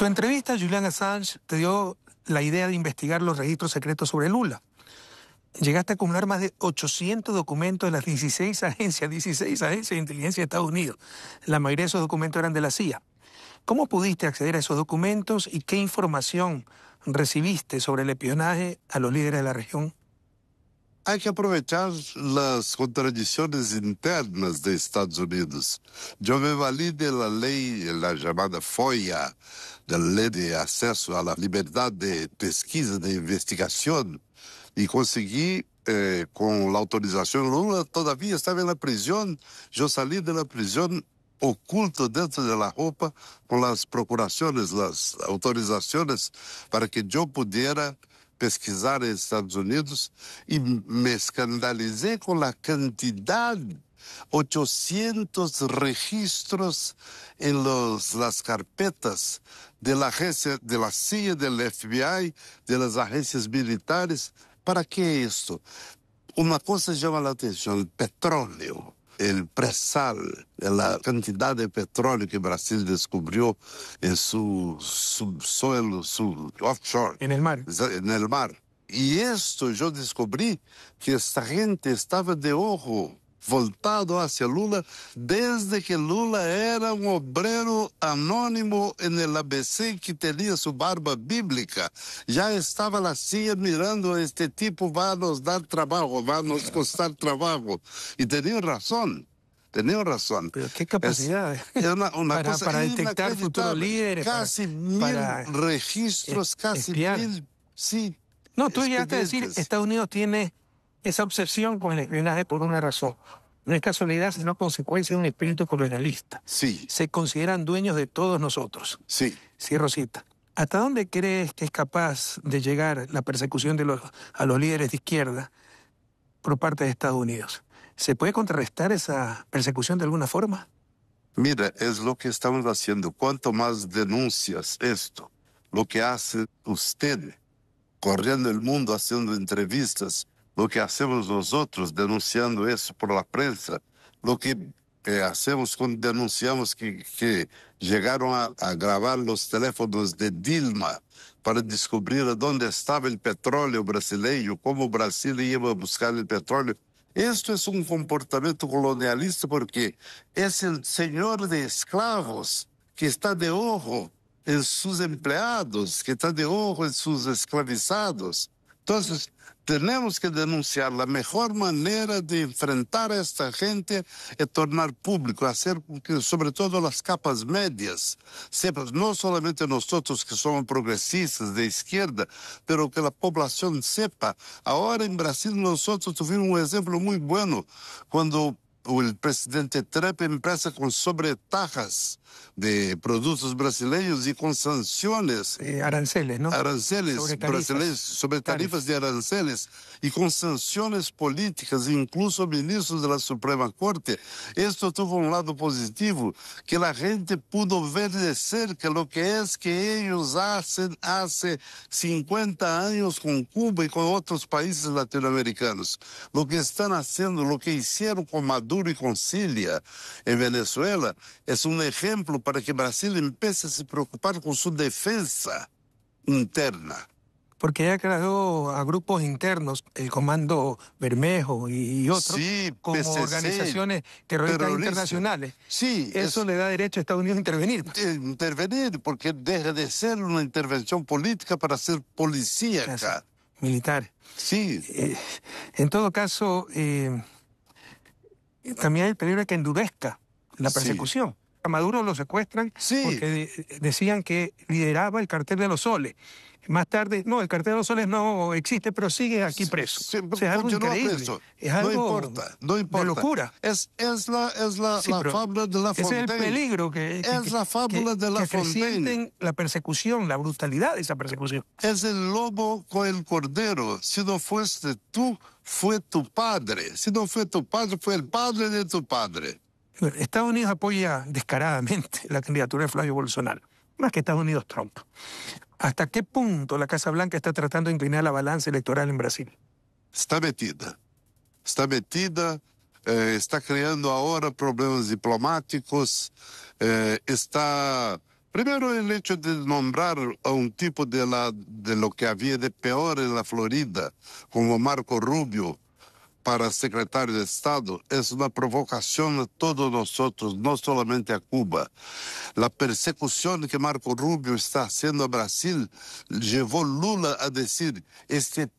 Tu entrevista a Julian Assange te dio la idea de investigar los registros secretos sobre Lula. Llegaste a acumular más de 800 documentos de las 16 agencias de inteligencia de Estados Unidos. La mayoría de esos documentos eran de la CIA. ¿Cómo pudiste acceder a esos documentos y qué información recibiste sobre el espionaje a los líderes de la región? Hay que aprovechar las contradicciones internas de Estados Unidos. Yo me valí de la ley, la llamada FOIA, de la ley de acceso a la libertad de pesquisa, de investigación, y conseguí, con la autorización, Lula todavía estaba en la prisión, yo salí de la prisión oculto dentro de la ropa con las procuraciones, las autorizaciones para que yo pudiera pesquisar en Estados Unidos, y me escandalicé con la cantidad, 800 registros en las carpetas de la agencia, de la CIA, del FBI, de las agencias militares. ¿Para qué esto? Una cosa llama la atención: el petróleo, el presal, la cantidad de petróleo que Brasil descubrió en su subsuelo, su offshore. En el mar. En el mar. Y esto yo descubrí que esta gente estaba de ojo voltado hacia Lula desde que Lula era un obrero anónimo en el ABC que tenía su barba bíblica. Ya estaba la CIA mirando: este tipo va a nos dar trabajo, va a nos costar trabajo. Y tenía razón. Pero qué capacidad Es una cosa para detectar futuros inacreditable. líderes. Casi mil registros, casi espiar. 1000. Sí. No, tú llegaste a decir que Estados Unidos tiene esa obsesión con el espionaje por una razón. No es casualidad, sino consecuencia de un espíritu colonialista. Sí. Se consideran dueños de todos nosotros. Sí. Cierro cita. ¿Hasta dónde crees que es capaz de llegar la persecución a los líderes de izquierda por parte de Estados Unidos? ¿Se puede contrarrestar esa persecución de alguna forma? Mira, es lo que estamos haciendo. Cuanto más denuncias esto, lo que hace usted, corriendo el mundo haciendo entrevistas, lo que hacemos nosotros denunciando eso por la prensa, lo que hacemos cuando denunciamos que llegaron a grabar los teléfonos de Dilma para descubrir dónde estaba el petróleo brasileño, cómo Brasil iba a buscar el petróleo. Esto es un comportamiento colonialista porque es el señor de esclavos que está de ojo en sus empleados, que está de ojo en sus esclavizados. Entonces, tenemos que denunciar. La mejor manera de enfrentar a esta gente es tornar público, hacer que sobre todo las capas medias sepan, no solamente nosotros que somos progresistas de izquierda, pero que la población sepa. Ahora en Brasil nosotros tuvimos un ejemplo muy bueno cuando el presidente Trump empieza con sobretajas de productos brasileños y con sanciones. Aranceles, ¿no? Aranceles brasileños, sobre tarifas de aranceles y con sanciones políticas, incluso ministros de la Suprema Corte. Esto tuvo un lado positivo, que la gente pudo ver de cerca lo que es que ellos hacen hace 50 años con Cuba y con otros países latinoamericanos. Lo que están haciendo, lo que hicieron con Maduro y con Cilia en Venezuela, es un ejemplo para que Brasil empiece a se preocupar con su defensa interna. Porque ya creó a grupos internos, el Comando Bermejo y otros, sí, como PCC, organizaciones terroristas internacionales. Sí, eso le da derecho a Estados Unidos a intervenir. Intervenir, porque deja de ser una intervención política para ser policíaca. Militar. Sí. En todo caso, también hay el peligro de que endurezca la persecución. Sí. A Maduro lo secuestran porque decían que lideraba el cartel de los soles. Más tarde, no, el cartel de los soles no existe, pero sigue aquí preso. Sí, o sea, es algo increíble. Preso. Es algo no importa. De locura. Es la fábula de La Fontaine. Ese es el peligro es la fábula de La Fontaine. La persecución, la brutalidad de esa persecución. Es el lobo con el cordero. Si no fuiste tú, fue tu padre. Si no fue tu padre, fue el padre de tu padre. Estados Unidos apoya descaradamente la candidatura de Flavio Bolsonaro, más que Estados Unidos Trump. ¿Hasta qué punto la Casa Blanca está tratando de inclinar la balanza electoral en Brasil? Está metida, está creando ahora problemas diplomáticos, está Primero, el hecho de nombrar a un tipo de lo que había de peor en la Florida, como Marco Rubio, para secretario de Estado, es una provocación a todos nosotros, no solamente a Cuba. La persecución que Marco Rubio está haciendo a Brasil llevó Lula a decir, este